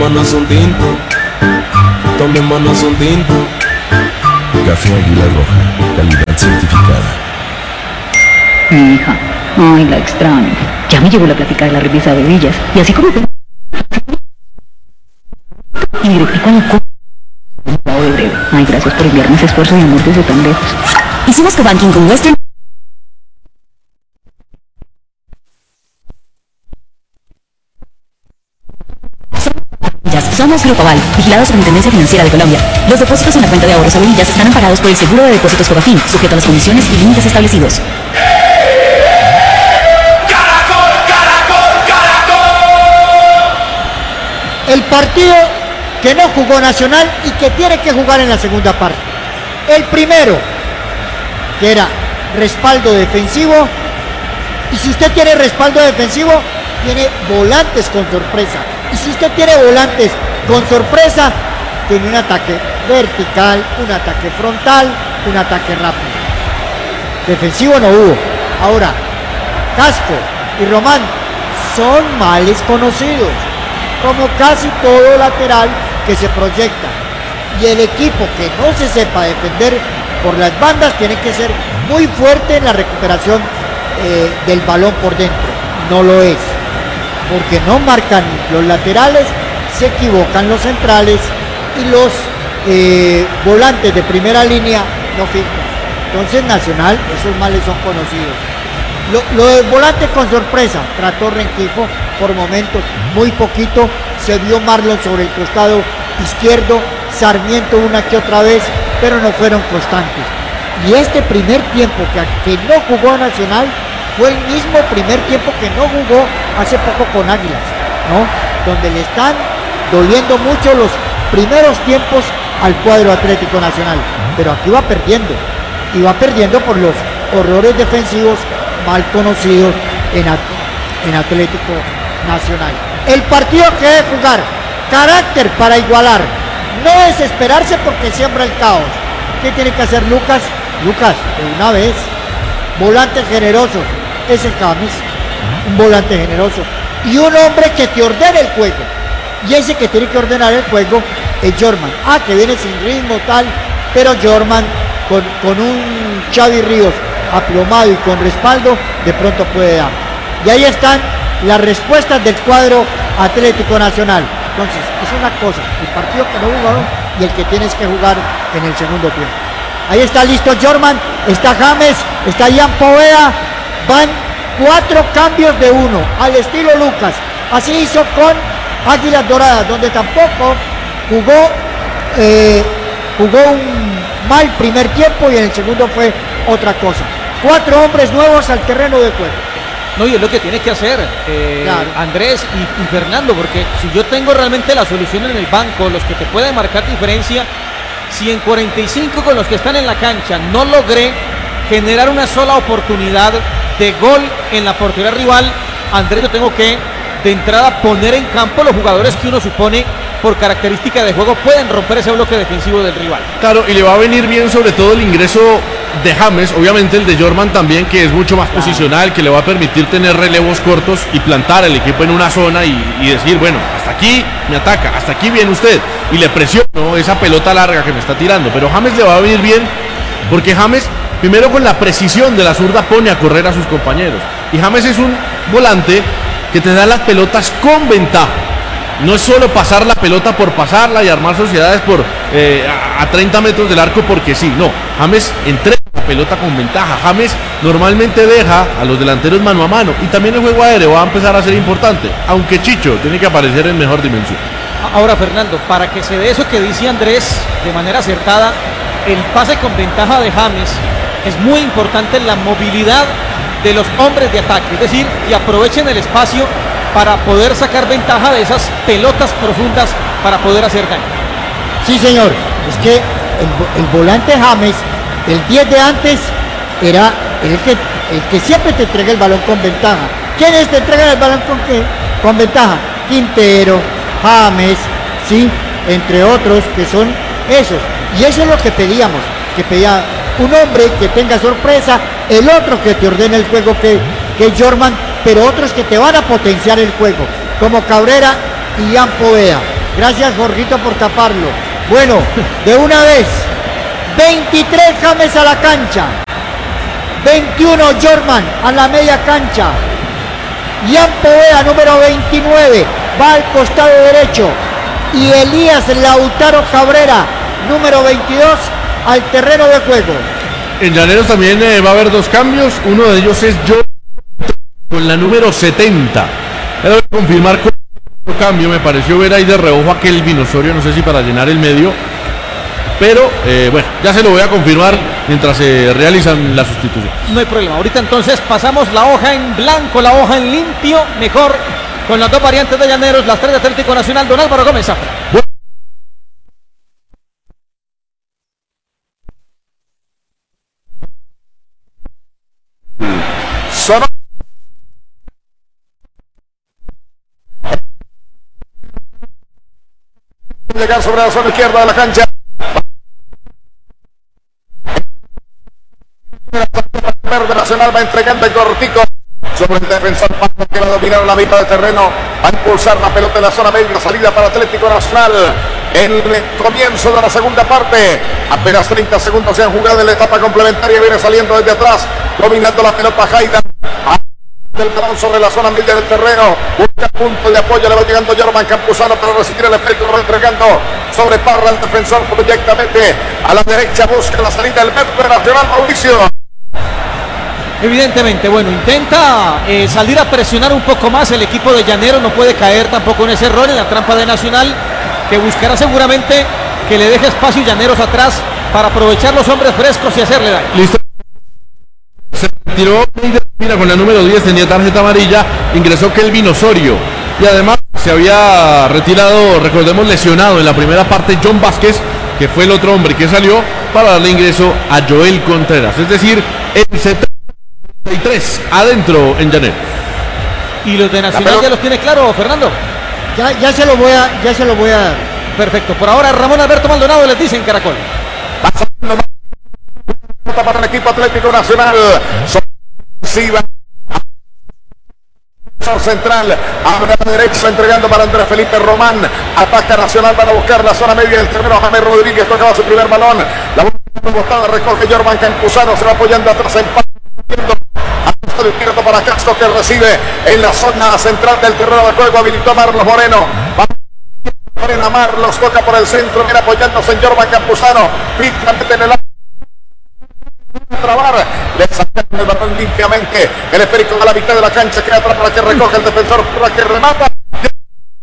Tomémonos un tinto, tomémonos un tinto. Café Águila Roja, calidad certificada. Mi hija, ay, la extraño. Ya me llegó la plática de la revista de Villas. Y así como... Y directico a la de breve. Ay, gracias por enviarme ese esfuerzo y amor desde tan lejos. Hicimos cobanking con Western. Somos Grupo Aval, vigilados por Intendencia Financiera de Colombia. Los depósitos en la cuenta de ahorros Avalillas están amparados por el seguro de depósitos Fogafín, sujeto a las condiciones y límites establecidos. ¡Caracol, caracol, caracol! El partido que no jugó Nacional y que tiene que jugar en la segunda parte. El primero, que era respaldo defensivo, y si usted tiene respaldo defensivo, tiene volantes con sorpresa. Y si usted tiene volantes con sorpresa, tiene un ataque vertical, un ataque frontal, un ataque rápido. Defensivo no hubo. Ahora, Casco y Román son males conocidos, como casi todo lateral que se proyecta. Y el equipo que no se sepa defender por las bandas tiene que ser muy fuerte en la recuperación del balón por dentro. No lo es, porque no marcan los laterales, se equivocan los centrales y los volantes de primera línea no filtran. Entonces Nacional, esos males son conocidos. Lo del volante con sorpresa, trató Rengifo por momentos, muy poquito, se vio Marlon sobre el costado izquierdo, Sarmiento una que otra vez, pero no fueron constantes. Y este primer tiempo que no jugó Nacional fue el mismo primer tiempo que no jugó hace poco con Águilas, ¿no? Donde le están doliendo mucho los primeros tiempos al cuadro Atlético Nacional, pero aquí va perdiendo, y va perdiendo por los horrores defensivos mal conocidos en Atlético Nacional. El partido que debe jugar, carácter para igualar, no desesperarse porque siembra el caos. ¿Qué tiene que hacer Lucas? Lucas, de una vez, volante generoso, es el James, un volante generoso, y un hombre que te ordene el juego, y ese que tiene que ordenar el juego es Jorman. Que viene sin ritmo tal, pero Jorman con un Xavi Ríos aplomado y con respaldo, de pronto puede dar. Y ahí están las respuestas del cuadro Atlético Nacional. Entonces, es una cosa, el partido que no jugaron y el que tienes que jugar en el segundo tiempo. Ahí está listo Jorman, está James, está Ian Poveda, van 4 cambios de 1, al estilo Lucas. Así hizo con Águilas Doradas, donde tampoco jugó un mal primer tiempo y en el segundo fue otra cosa. 4 hombres nuevos al terreno de juego. No, y es lo que tiene que hacer claro. Andrés y Fernando, porque si yo tengo realmente la solución en el banco, los que te pueden marcar diferencia, si en 45 con los que están en la cancha no logré generar una sola oportunidad de gol en la portería rival, Andrés, yo tengo que de entrada poner en campo los jugadores que uno supone por característica de juego pueden romper ese bloque defensivo del rival. Claro, y le va a venir bien sobre todo el ingreso de James, obviamente el de Jorman también, que es mucho más posicional, que le va a permitir tener relevos cortos y plantar al equipo en una zona y decir, bueno, hasta aquí me ataca, hasta aquí viene usted, y le presiono esa pelota larga que me está tirando. Pero James le va a venir bien porque James, primero con la precisión de la zurda, pone a correr a sus compañeros, y James es un volante que te da las pelotas con ventaja. No es solo pasar la pelota por pasarla y armar sociedades a 30 metros del arco porque sí, no. James entrega la pelota con ventaja. James normalmente deja a los delanteros mano a mano, y también el juego aéreo va a empezar a ser importante, aunque Chicho tiene que aparecer en mejor dimensión. Ahora, Fernando, para que se dé eso que dice Andrés de manera acertada, el pase con ventaja de James es muy importante en la movilidad de los hombres de ataque, es decir, que aprovechen el espacio para poder sacar ventaja de esas pelotas profundas para poder hacer daño. Sí, señor, es que el volante James, el 10 de antes, era el que siempre te entrega el balón con ventaja. ¿Quiénes te entregan el balón con ventaja? Quintero, James, sí, entre otros, que son esos. Y eso es lo que pedíamos, que pedía un hombre que tenga sorpresa, el otro que te ordene el juego, que es Jorman, pero otros que te van a potenciar el juego, como Cabrera y Ian Poveda. Gracias, Jorgito, por taparlo. Bueno, de una vez, 23 James a la cancha, 21 Jorman a la media cancha, Ian Poveda, número 29, va al costado derecho, y Elías Lautaro Cabrera, número 22, al terreno de juego. En Llaneros también va a haber 2 cambios, uno de ellos es yo con la número 70. Debo confirmar con otro cambio, me pareció ver ahí de reojo a Kelvin Osorio, no sé si para llenar el medio, pero bueno, ya se lo voy a confirmar mientras se realizan las sustituciones. No hay problema, ahorita entonces pasamos la hoja en blanco, la hoja en limpio, mejor con las 2 variantes de Llaneros, las 3 de Atlético Nacional. Don Álvaro Gómez Zafra. Sonó llegar sobre la zona izquierda de la cancha. Verde Nacional va entregando el cortico sobre el defensor que va a dominar la mitad de terreno, va a impulsar la pelota en la zona media, salida para Atlético Nacional. El comienzo de la segunda parte, apenas 30 segundos se han jugado en la etapa complementaria, viene saliendo desde atrás, dominando la pelota Jaida. Del balón sobre la zona media del terreno, busca punto de apoyo, le va llegando Jorman Campuzano para recibir el efecto, lo va entregando sobre Parra, el defensor directamente a la derecha, busca la salida del Verde Nacional, Mauricio. Evidentemente, bueno, intenta salir a presionar un poco más el equipo de Llaneros, no puede caer tampoco en ese error, en la trampa de Nacional, que buscará seguramente que le deje espacio Llaneros atrás para aprovechar los hombres frescos y hacerle daño. Listo. Se tiró, mira, con la número 10 tenía tarjeta amarilla, ingresó Kelvin Osorio y además se había retirado, recordemos, lesionado en la primera parte John Vázquez, que fue el otro hombre que salió para darle ingreso a Joel Contreras, es decir, el 73 adentro en Llaneros. Y los de Nacional ya los tiene claro, Fernando. Ya se lo voy a dar. Perfecto, por ahora Ramón Alberto Maldonado les dice en Caracol. Para el equipo Atlético Nacional, ofensiva central, abre a la derecha entregando para Andrés Felipe Román, ataca Nacional, van a buscar la zona media del terreno, James Rodríguez tocaba su primer balón, la botada recoge Jorman Campuzano, se va apoyando atrás en al izquierdo para Castro, que recibe en la zona central del terreno de juego, habilitó a Marlos Moreno, frena Marlos, toca por el centro, viene apoyándose en Jorman Campuzano, fíjate en el trabar, le sacan el balón limpiamente, el esférico a la mitad de la cancha, queda atrás para que recoge el defensor, para que remata.